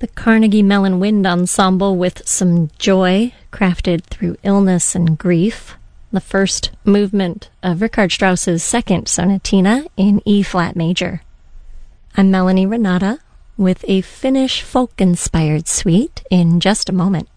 the Carnegie Mellon Wind Ensemble with some joy crafted through illness and grief. The first movement of Richard Strauss's second sonatina in E-flat major. I'm Melanie Renata with a Finnish folk-inspired suite in just a moment.